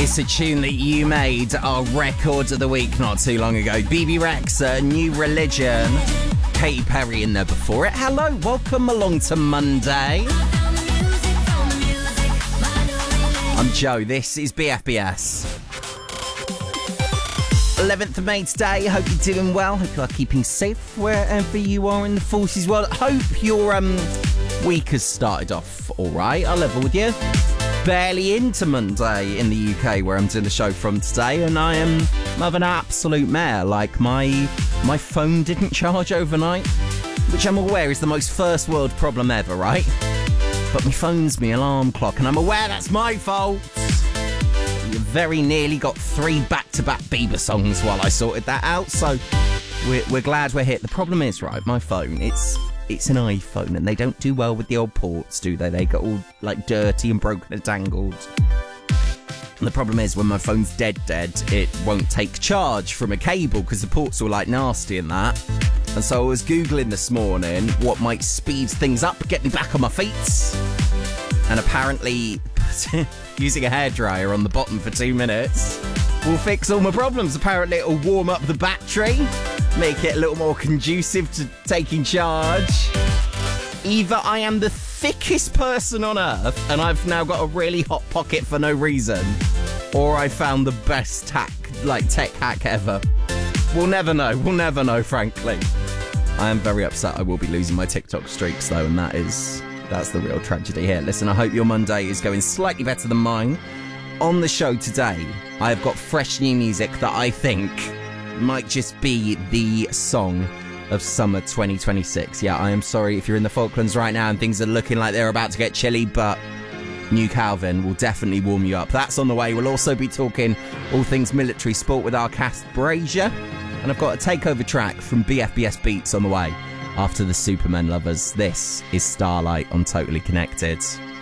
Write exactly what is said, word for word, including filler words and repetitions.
It's a tune that you made our record of the week not too long ago. B B Rexha, New Religion. Katy Perry in there before it. Hello, welcome along to Monday. I'm Joe, this is B F B S. eleventh of May today, hope you're doing well, hope you are keeping safe wherever you are in the forces world. Hope your um, week has started off alright, I'll level with you. Barely into Monday in the U K where I'm doing the show from today, and I am of an absolute mare. Like my my phone didn't charge overnight, which I'm aware is the most first world problem ever, right? But my phone's my alarm clock, and I'm aware that's my fault. You very nearly got three back-to-back Bieber songs while I sorted that out, so we're, we're glad we're here. The problem is, right, my phone, it's it's an iPhone, and they don't do well with the old ports, do they? They get all, like, dirty and broken and tangled. And the problem is, when my phone's dead dead, it won't take charge from a cable, because the ports are, like, nasty and that. And so I was Googling this morning what might speed things up, get me back on my feet. And apparently, using a hairdryer on the bottom for two minutes will fix all my problems. Apparently, it'll warm up the battery, make it a little more conducive to taking charge. Either I am the thickest person on earth and I've now got a really hot pocket for no reason, or I found the best hack, like tech hack ever. We'll never know. We'll never know, frankly. I am very upset I will be losing my TikTok streaks, though, and that is... that's the real tragedy here. Listen, I hope your Monday is going slightly better than mine. On the show today, I have got fresh new music that I think might just be the song of summer twenty twenty-six. Yeah, I am sorry if you're in the Falklands right now and things are looking like they're about to get chilly, but New Calvin will definitely warm you up. That's on the way. We'll also be talking all things military sport with our cast Brazier. And I've got a takeover track from B F B S Beats on the way. After the Superman lovers, this is Starlight on Totally Connected.